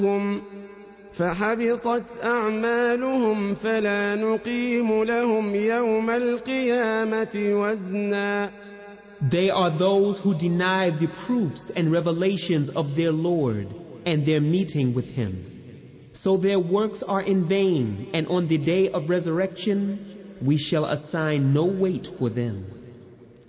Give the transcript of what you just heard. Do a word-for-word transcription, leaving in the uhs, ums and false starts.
فحبطت أعمالهم فلا نقيم لهم يوم القيامة وزنا. They are those who deny the proofs and revelations of their Lord and their meeting with Him. So their works are in vain, and on the day of resurrection we shall assign no weight for them.